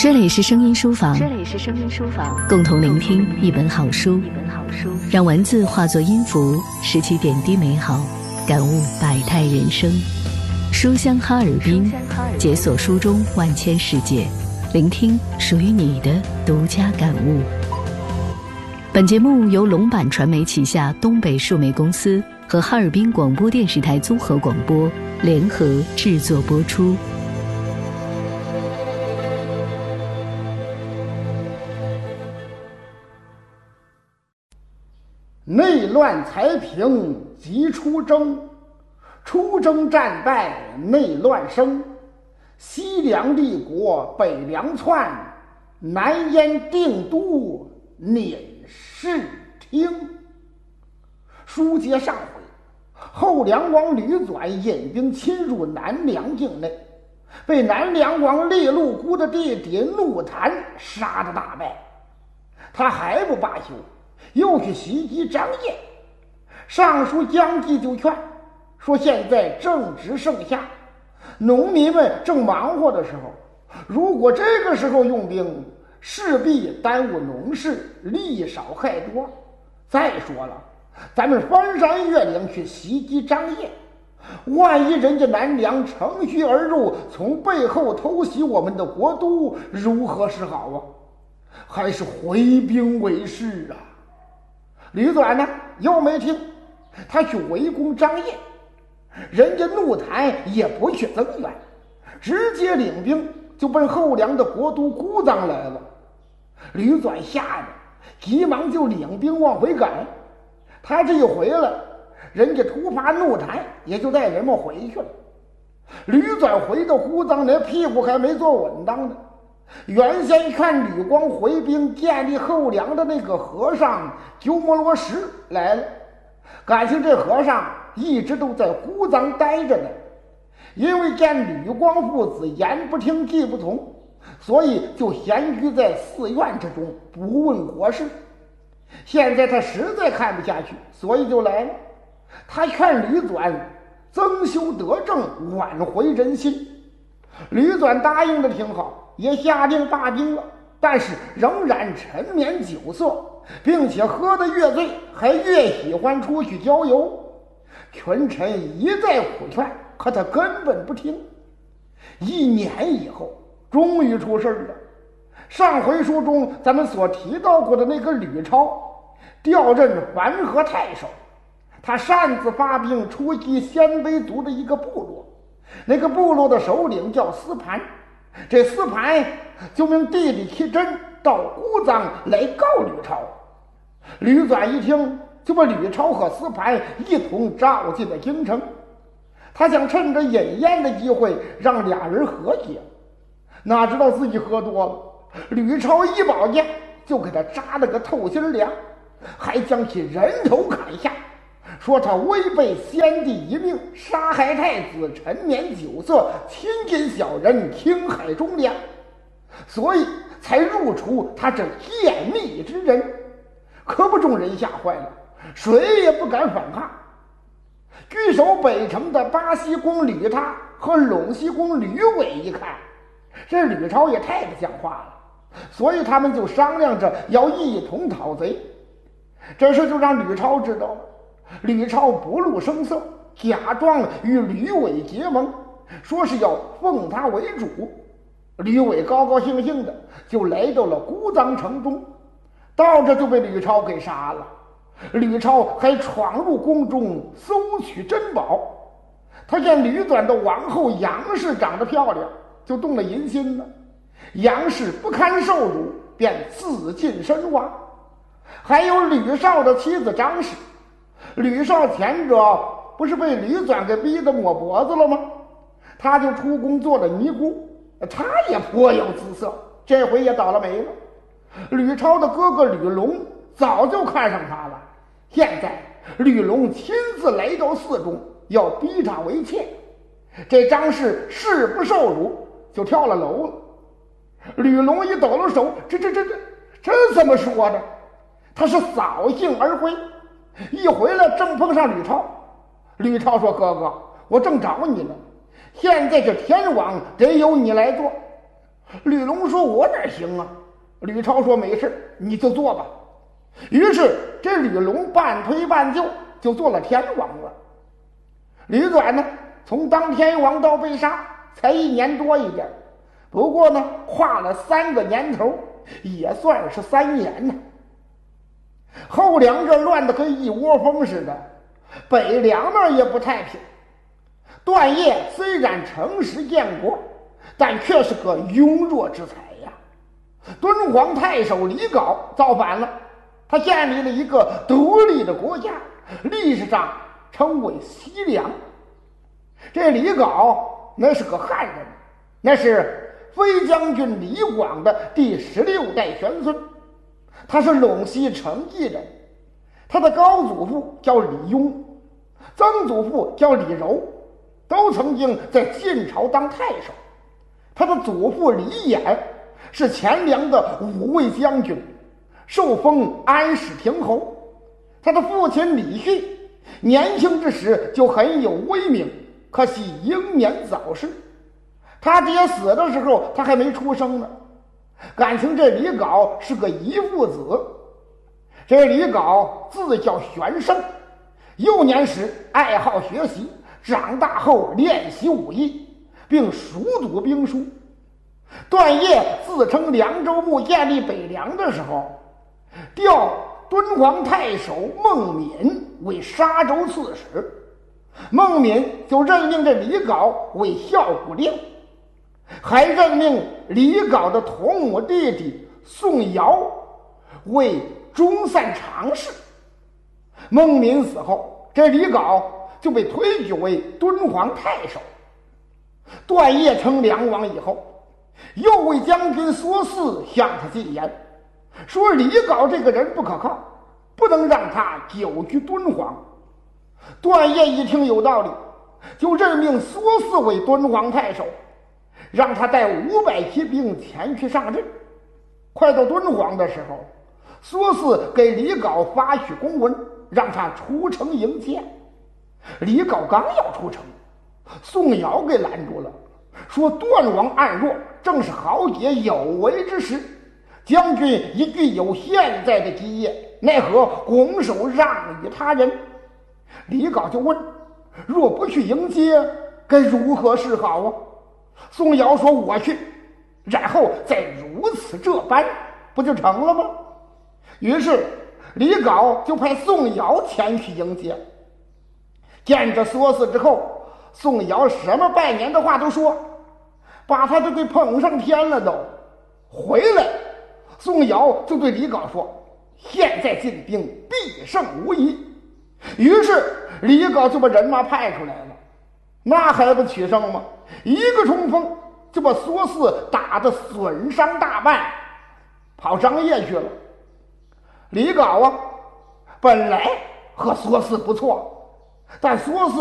这里是声音书房，共同聆听一本好书，让文字化作音符，拾起点滴美好，感悟百态人生。书香哈尔滨，解锁书中万千世界，聆听属于你的独家感悟。本节目由龙板传媒旗下东北数媒公司和哈尔滨广播电视台综合广播联合制作播出。 内乱才平即出征，出征战败内乱生。西凉立国北凉窜，南燕定都辇视听。书接上回，后梁王吕纂引兵侵入南梁境内，被南梁王利禄孤的弟弟怒檀杀得大败。他还不罢休，又去袭击张掖。尚书姜济就劝说，现在正值盛夏，农民们正忙活的时候，如果这个时候用兵，势必耽误农事，利少害多。再说了，咱们翻山越岭去袭击张掖，万一人家南梁乘虚而入，从背后偷袭我们的国都，如何是好啊？还是回兵为是啊。吕纂呢又没听，他去围攻张掖，人家怒檀也不去增援，直接领兵就奔后梁的国都姑臧来了。吕纂吓得急忙就领兵往回赶，他这一回来，人家突发怒檀也就带人们回去了。吕纂回到姑臧，连屁股还没坐稳当呢，原先劝吕光回兵建立后梁的那个和尚鸠摩罗什来了。感情这和尚一直都在姑臧待着呢，因为见吕光父子言不听计不从，所以就闲居在寺院之中，不问国事。现在他实在看不下去，所以就来了。他劝吕纂增修德政，挽回人心。吕纂答应的挺好，也下令罢兵了，但是仍然沉湎酒色，并且喝得越醉，还越喜欢出去郊游。群臣一再苦劝，可他根本不听。1年以后，终于出事了。上回书中咱们所提到过的那个吕超调任环河太守，他擅自发兵出击鲜卑族的一个部落，那个部落的首领叫司盘，这司盘就命弟弟戚真到姑臧来告吕超。吕纂一听，就把吕超和司盘一同召进了京城。他想趁着饮宴的机会让俩人和解，哪知道自己喝多了，吕超一宝剑就给他扎了个透心凉，还将其人头砍下，说他违背先帝遗命，杀害太子，沉湎酒色，亲近小人，听海忠良，所以才入除他这贱密之人。可不众人吓坏了，谁也不敢反抗。据守北城的巴西公吕他和陇西公吕伟一看，这吕超也太不像话了，所以他们就商量着要一同讨贼。这事就让吕超知道了。吕超不露声色，假装与吕伟结盟，说是要奉他为主。吕伟高高兴兴的就来到了姑臧城中，到这就被吕超给杀了。吕超还闯入宫中搜取珍宝，他见吕纂的王后杨氏长得漂亮，就动了淫心了。杨氏不堪受辱，便自尽身亡。还有吕绍的妻子张氏，吕绍前者不是被吕纂给逼得抹脖子了吗？他就出宫做了尼姑，他也颇有姿色，这回也倒了霉了。吕超的哥哥吕龙早就看上他了，现在吕龙亲自来到寺中，要逼他为妾。这张氏誓不受辱，就跳了楼了。吕龙一抖了手，这怎么说的？他是扫兴而归，一回来正碰上吕超。吕超说：“哥哥，我正找你呢，现在这天王得由你来做。” 吕龙说：“我哪行啊？”吕超说：“没事，你就做吧。”于是这吕龙半推半就，就做了天王了。吕短呢，从当天王到被杀才1年多一点，不过呢，跨了3个年头，也算是3年呢。后梁这乱得跟一窝蜂似的，北梁那也不太平。段业虽然诚实建国，但却是个庸弱之才呀。敦煌太守李杲造反了，他建立了一个独立的国家，历史上称为西凉。这李杲那是个汉人，那是飞将军李广的第16代玄孙，他是陇西成邑人。他的高祖父叫李邕，曾祖父叫李柔，都曾经在晋朝当太守。他的祖父李衍是前梁的5位将军，受封安史亭侯。他的父亲李旭年轻之时就很有威名，可惜英年早逝。他爹死的时候他还没出生呢。感情这李杲是个遗腹子。这李杲自叫玄圣，幼年时爱好学习，长大后练习武艺，并熟读兵书。段业自称凉州牧建立北凉的时候，调敦煌太守孟敏为沙州刺史，孟敏就任命这李杲为校鼓令，还任命李杲的同母弟弟宋尧为中散常侍。孟敏死后，这李杲就被推举为敦煌太守。段业称梁王以后，右卫将军苏轼向他进言，说李杲这个人不可靠，不能让他久居敦煌。段业一听有道理，就任命苏轼为敦煌太守，让他带500骑兵前去上阵。快到敦煌的时候，苏轼给李杲发去公文，让他出城迎接。李杲刚要出城，宋尧给拦住了，说段王暗弱，正是豪杰有为之时，将军已具有现在的基业，奈何拱手让与他人？李杲就问，若不去迎接，该如何是好啊？宋尧说，我去，然后再如此这般，不就成了吗？于是李杲就派宋尧前去迎接。见着苏轼之后，宋尧什么拜年的话都说，把他都给捧上天了都。回来，宋尧就对李杲说，现在进兵必胜无疑。于是李杲就把人马派出来了，那还不取胜吗？一个冲锋就把苏轼打得损伤大半，跑张掖去了。李杲啊，本来和苏轼不错，但苏轼